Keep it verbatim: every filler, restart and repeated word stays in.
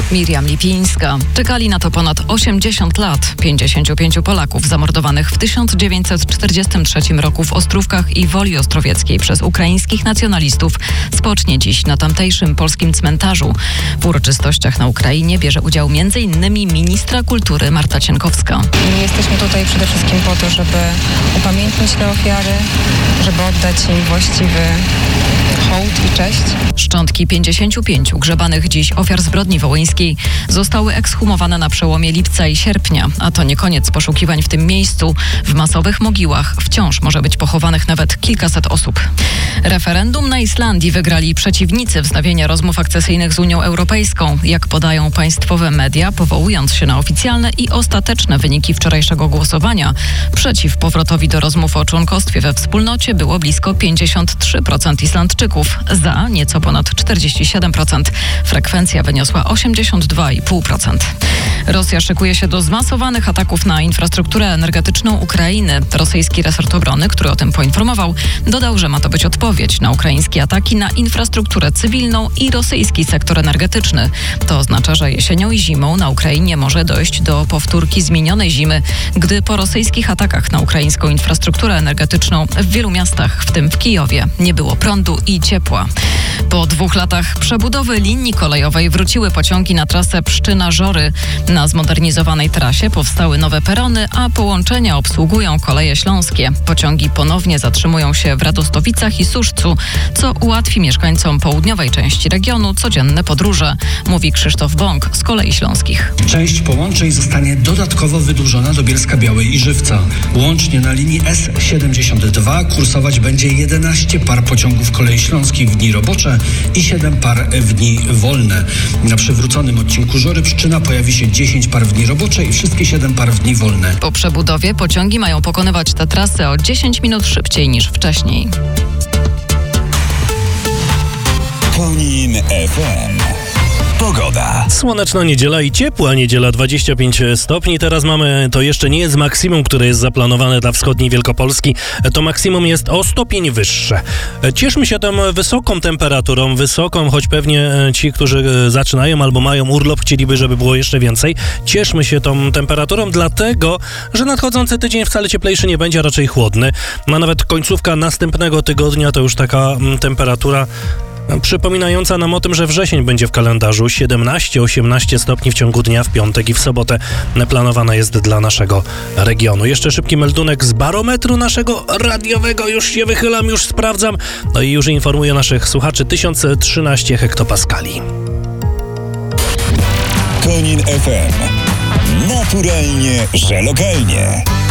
Miriam Lipińska. Czekali na to ponad osiemdziesiąt lat. pięćdziesięciu pięciu Polaków zamordowanych w tysiąc dziewięćset czterdziestym trzecim roku w Ostrówkach i Woli Ostrowieckiej przez ukraińskich nacjonalistów spocznie dziś na tamtejszym polskim cmentarzu. W uroczystościach na Ukrainie bierze udział między innymi ministra kultury Marta Cienkowska. Jesteśmy tutaj przede wszystkim po to, żeby upamiętnić te ofiary, żeby oddać im właściwy hołd i cześć. Szczątki pięćdziesięciu pięciu grzebanych dziś ofiar zbrodni wołyńskiej zostały ekshumowane na przełomie lipca i sierpnia, a to nie koniec poszukiwań w tym miejscu. W masowych mogiłach wciąż może być pochowanych nawet kilkaset osób. Referendum na Islandii wygrali przeciwnicy wznowienia rozmów akcesyjnych z Unią Europejską. Jak podają państwowe media, powołując się na oficjalne i ostateczne wyniki wczorajszego głosowania, przeciw powrotowi do rozmów o członkostwie we wspólnocie było blisko pięćdziesiąt trzy procent Islandczyków, za nieco ponad czterdzieści siedem procent. Frekwencja wyniosła osiemdziesiąt dwa i pół procent. Rosja szykuje się do zmasowanych ataków na infrastrukturę energetyczną Ukrainy. Rosyjski resort obrony, który o tym poinformował, dodał, że ma to być odpowiedź na ukraińskie ataki na infrastrukturę cywilną i rosyjski sektor energetyczny. To oznacza, że jesienią i zimą na Ukrainie może dojść do powtórki zmienionej zimy, gdy po rosyjskich atakach na ukraińską infrastrukturę energetyczną w wielu miastach, w tym w Kijowie, nie było prądu i ciepła. Po dwóch latach przebudowy linii kolejowej wróciły pociągi na trasę Pszczyna-Żory. Na zmodernizowanej trasie powstały nowe perony, a połączenia obsługują Koleje Śląskie. Pociągi ponownie zatrzymują się w Radostowicach i Suszcu, co ułatwi mieszkańcom południowej części regionu codzienne podróże, mówi Krzysztof Bąk z Kolei Śląskich. Część połączeń zostanie dodatkowo wydłużona do Bielska-Białej i Żywca. Łącznie na linii S siedemdziesiąt dwa kursować będzie jedenaście par pociągów Kolei Śląskich w dni robocze i siedem par w dni wolne. Na przywróconym odcinku Żory Pszczyna pojawi się dziesięć par w dni robocze i wszystkie siedem par w dni wolne. Po przebudowie pociągi mają pokonywać tę trasę o dziesięć minut szybciej niż wcześniej. Konin F M. Pogoda. Słoneczna niedziela i ciepła niedziela, dwadzieścia pięć stopni. Teraz mamy, to jeszcze nie jest maksimum, które jest zaplanowane dla wschodniej Wielkopolski. To maksimum jest o stopień wyższe. Cieszmy się tą wysoką temperaturą, wysoką, choć pewnie ci, którzy zaczynają albo mają urlop, chcieliby, żeby było jeszcze więcej. Cieszmy się tą temperaturą, dlatego, że nadchodzący tydzień wcale cieplejszy nie będzie, a raczej chłodny. A nawet końcówka następnego tygodnia to już taka temperatura przypominająca nam o tym, że wrzesień będzie w kalendarzu. siedemnaście osiemnaście stopni w ciągu dnia w piątek i w sobotę planowana jest dla naszego regionu. Jeszcze szybki meldunek z barometru naszego radiowego. Już się wychylam, już sprawdzam. No i już informuję naszych słuchaczy. tysiąc trzynaście hektopaskali. Konin F M. Naturalnie, że lokalnie.